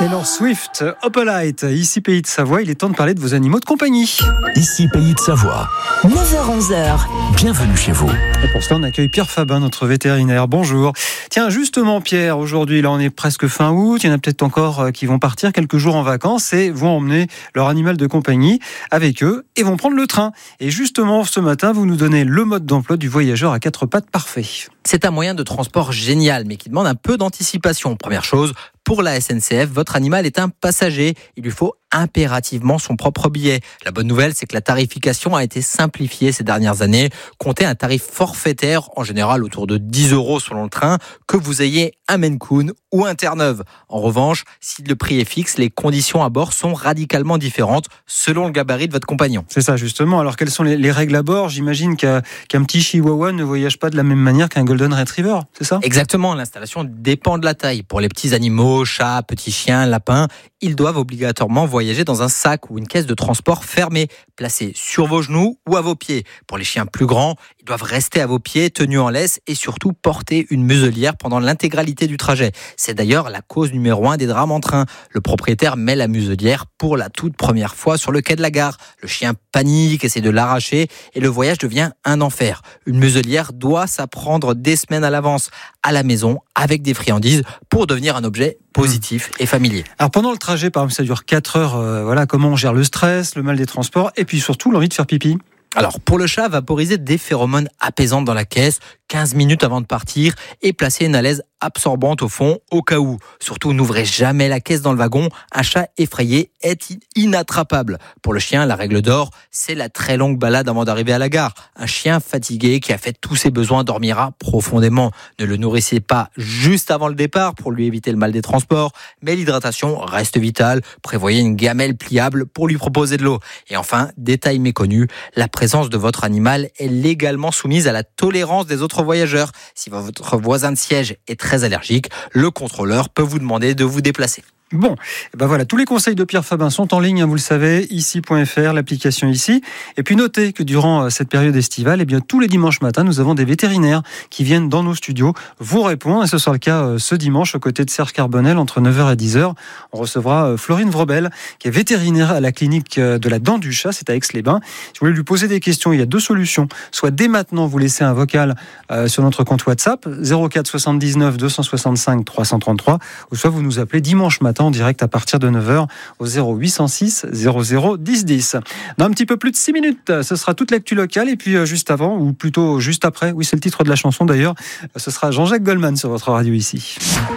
Taylor Swift, Opalite, ici Pays de Savoie, il est temps de parler de vos animaux de compagnie. Ici Pays de Savoie. 9h-11h. Bienvenue chez vous. Et pour cela, on accueille Pierre Fabin, notre vétérinaire. Bonjour. Tiens, justement Pierre, aujourd'hui, là on est presque fin août, il y en a peut-être encore qui vont partir quelques jours en vacances et vont emmener leur animal de compagnie avec eux et vont prendre le train. Et justement, ce matin, vous nous donnez le mode d'emploi du voyageur à quatre pattes parfait. C'est un moyen de transport génial, mais qui demande un peu d'anticipation. Première chose, pour la SNCF, votre animal est un passager. Il lui faut impérativement son propre billet. La bonne nouvelle, c'est que la tarification a été simplifiée ces dernières années. Comptez un tarif forfaitaire, en général autour de 10 € selon le train, que vous ayez un Maine Coon ou un Terre-Neuve. En revanche, si le prix est fixe, les conditions à bord sont radicalement différentes selon le gabarit de votre compagnon. C'est ça, justement. Alors, quelles sont les règles à bord ? J'imagine qu'un petit chihuahua ne voyage pas de la même manière qu'un golden retriever, c'est ça ? Exactement, l'installation dépend de la taille. Pour les petits animaux, chats, petits chiens, lapins, ils doivent obligatoirement voyager dans un sac ou une caisse de transport fermée, placée sur vos genoux ou à vos pieds. Pour les chiens plus grands, ils doivent rester à vos pieds, tenus en laisse et surtout porter une muselière pendant l'intégralité du trajet. C'est d'ailleurs la cause numéro 1 des drames en train. Le propriétaire met la muselière pour la toute première fois sur le quai de la gare. Le chien panique, essaie de l'arracher et le voyage devient un enfer. Une muselière doit s'apprendre des semaines à l'avance à la maison avec des friandises pour devenir un objet positif et familier. Alors pendant le trajet, par exemple, ça dure 4 heures, voilà, comment on gère le stress, le mal des transports et puis surtout l'envie de faire pipi ? Alors, pour le chat, vaporiser des phéromones apaisantes dans la caisse 15 minutes avant de partir et placer une alaise absorbante au fond au cas où. Surtout, n'ouvrez jamais la caisse dans le wagon. Un chat effrayé est inattrapable. Pour le chien, la règle d'or, c'est la très longue balade avant d'arriver à la gare. Un chien fatigué qui a fait tous ses besoins dormira profondément. Ne le nourrissez pas juste avant le départ pour lui éviter le mal des transports, mais l'hydratation reste vitale. Prévoyez une gamelle pliable pour lui proposer de l'eau. Et enfin, détail méconnu, la présence de votre animal est légalement soumise à la tolérance des autres voyageurs. Si votre voisin de siège est très allergique, le contrôleur peut vous demander de vous déplacer. Bon, ben voilà, tous les conseils de Pierre Fabin sont en ligne, vous le savez, ici.fr, l'application ici. Et puis notez que durant cette période estivale, eh bien tous les dimanches matins, nous avons des vétérinaires qui viennent dans nos studios vous répondre. Et ce sera le cas ce dimanche aux côtés de Serge Carbonel entre 9h et 10h. On recevra Florine Vrobel, qui est vétérinaire à la clinique de la Dent du Chat, c'est à Aix-les-Bains. Si vous voulez lui poser des questions, il y a 2 solutions. Soit dès maintenant, vous laissez un vocal sur notre compte WhatsApp 04 79 265 333, ou soit vous nous appelez dimanche matin en direct à partir de 9h au 0806 00 10 10. Dans un petit peu plus de 6 minutes, ce sera toute l'actu locale et puis juste avant, ou plutôt juste après, oui c'est le titre de la chanson d'ailleurs, ce sera Jean-Jacques Goldman sur votre radio ici.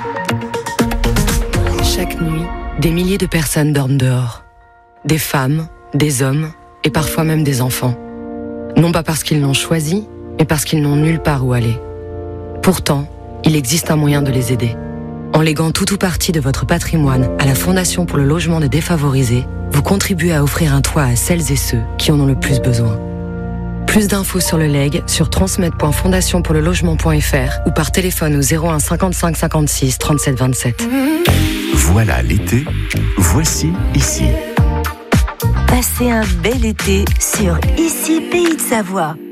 Chaque nuit, des milliers de personnes dorment dehors. Des femmes, des hommes et parfois même des enfants. Non pas parce qu'ils l'ont choisi, mais parce qu'ils n'ont nulle part où aller. Pourtant, il existe un moyen de les aider. En léguant tout ou partie de votre patrimoine à la Fondation pour le logement des défavorisés, vous contribuez à offrir un toit à celles et ceux qui en ont le plus besoin. Plus d'infos sur le legs sur transmet.fondationpourlelogement.fr ou par téléphone au 01 55 56 37 27. Voilà l'été, voici ici. Passez un bel été sur Ici Pays de Savoie.